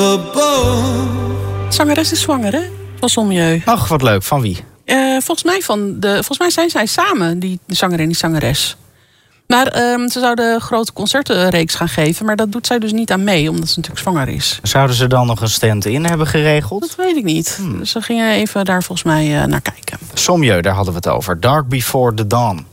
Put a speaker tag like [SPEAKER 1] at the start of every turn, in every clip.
[SPEAKER 1] above.
[SPEAKER 2] Zangeres is zwanger, hè? Van Sommieu.
[SPEAKER 3] Ach, wat leuk. Van wie?
[SPEAKER 2] Volgens mij zijn zij samen, die zanger en die zangeres. Maar ze zouden grote concertenreeks gaan geven. Maar dat doet zij dus niet aan mee, omdat ze natuurlijk zwanger is.
[SPEAKER 3] Zouden ze dan nog een stand-in hebben geregeld?
[SPEAKER 2] Dat weet ik niet. Ze gingen even daar volgens mij naar kijken.
[SPEAKER 3] Sommieu, daar hadden we het over. Dark Before the Dawn.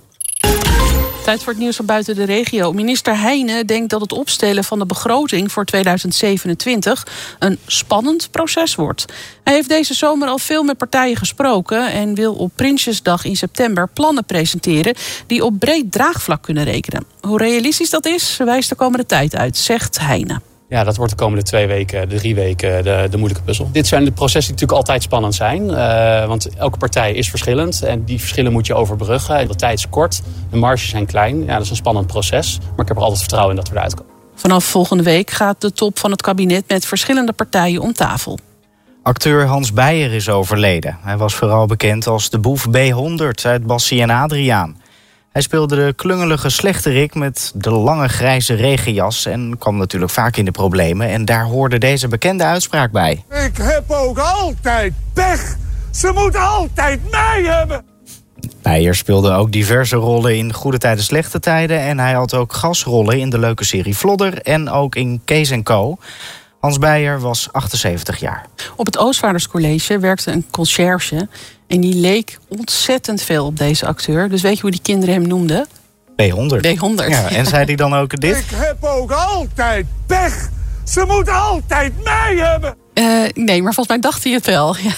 [SPEAKER 2] Tijd voor het nieuws van buiten de regio. Minister Heijnen denkt dat het opstellen van de begroting voor 2027 een spannend proces wordt. Hij heeft deze zomer al veel met partijen gesproken en wil op Prinsjesdag in september plannen presenteren die op breed draagvlak kunnen rekenen. Hoe realistisch dat is, wijst de komende tijd uit, zegt Heijnen.
[SPEAKER 4] Ja, dat wordt de komende 2 weken, 3 weken de moeilijke puzzel. Dit zijn de processen die natuurlijk altijd spannend zijn. Want elke partij is verschillend en die verschillen moet je overbruggen. De tijd is kort, de marges zijn klein. Ja, dat is een spannend proces, maar ik heb er altijd vertrouwen in dat we eruit komen.
[SPEAKER 2] Vanaf volgende week gaat de top van het kabinet met verschillende partijen om tafel.
[SPEAKER 3] Acteur Hans Beyer is overleden. Hij was vooral bekend als de boef B100 uit Bassie en Adriaan. Hij speelde de klungelige slechterik met de lange grijze regenjas en kwam natuurlijk vaak in de problemen. En daar hoorde deze bekende uitspraak bij.
[SPEAKER 5] Ik heb ook altijd pech. Ze moeten altijd mij hebben.
[SPEAKER 3] Beyer speelde ook diverse rollen in Goede Tijden, Slechte Tijden. En hij had ook gastrollen in de leuke serie Vlodder en ook in Kees & Co. Hans Beyer was 78 jaar.
[SPEAKER 2] Op het Oostvaarderscollege werkte een conciërge en die leek ontzettend veel op deze acteur. Dus weet je hoe die kinderen hem noemden?
[SPEAKER 3] B100.
[SPEAKER 2] B100.
[SPEAKER 3] Ja, en zei hij dan ook dit?
[SPEAKER 5] Ik heb ook altijd pech. Ze moeten altijd mij hebben.
[SPEAKER 2] Nee, maar volgens mij dacht hij het wel. Ja.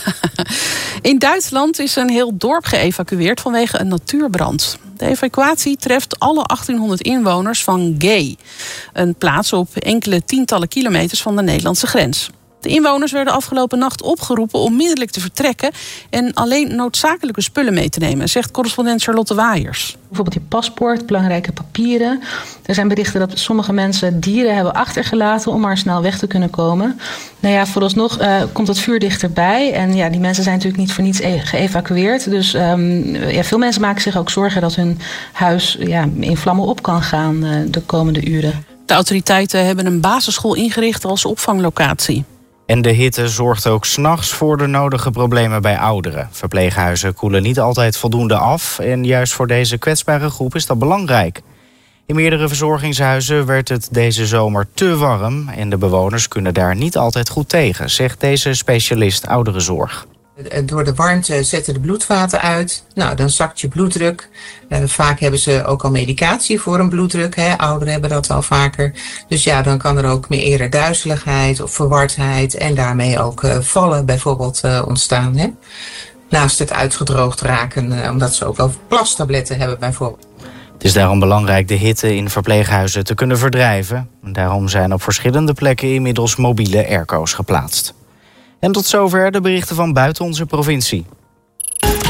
[SPEAKER 2] In Duitsland is een heel dorp geëvacueerd vanwege een natuurbrand. De evacuatie treft alle 1800 inwoners van Gay. Een plaats op enkele tientallen kilometers van de Nederlandse grens. De inwoners werden afgelopen nacht opgeroepen onmiddellijk te vertrekken en alleen noodzakelijke spullen mee te nemen, zegt correspondent Charlotte Waaiers.
[SPEAKER 6] Bijvoorbeeld je paspoort, belangrijke papieren. Er zijn berichten dat sommige mensen dieren hebben achtergelaten om maar snel weg te kunnen komen. Nou ja, vooralsnog komt het vuur dichterbij. En ja, die mensen zijn natuurlijk niet voor niets geëvacueerd. Dus veel mensen maken zich ook zorgen dat hun huis in vlammen op kan gaan de komende uren.
[SPEAKER 2] De autoriteiten hebben een basisschool ingericht als opvanglocatie.
[SPEAKER 3] En de hitte zorgt ook 's nachts voor de nodige problemen bij ouderen. Verpleeghuizen koelen niet altijd voldoende af en juist voor deze kwetsbare groep is dat belangrijk. In meerdere verzorgingshuizen werd het deze zomer te warm en de bewoners kunnen daar niet altijd goed tegen, zegt deze specialist ouderenzorg.
[SPEAKER 7] Door de warmte zetten de bloedvaten uit. Nou, dan zakt je bloeddruk. Vaak hebben ze ook al medicatie voor een bloeddruk. Hè. Ouderen hebben dat wel vaker. Dus ja, dan kan er ook meer eerder duizeligheid of verwardheid en daarmee ook vallen bijvoorbeeld ontstaan. Hè. Naast het uitgedroogd raken, omdat ze ook wel plastabletten hebben bijvoorbeeld.
[SPEAKER 3] Het is daarom belangrijk de hitte in verpleeghuizen te kunnen verdrijven. Daarom zijn op verschillende plekken inmiddels mobiele airco's geplaatst. En tot zover de berichten van buiten onze provincie.